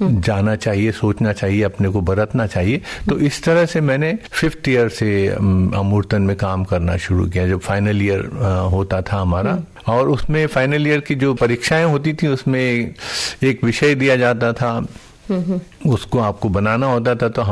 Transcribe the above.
जाना चाहिए, सोचना चाहिए, अपने को बरतना चाहिए। तो इस तरह से मैंने 5th ईयर से अमूर्तन में काम करना शुरू किया। जब फाइनल ईयर होता था हमारा, और उसमें फाइनल ईयर की जो परीक्षाएं होती थी उसमें एक विषय दिया जाता था, उसको आपको बनाना होता था। तो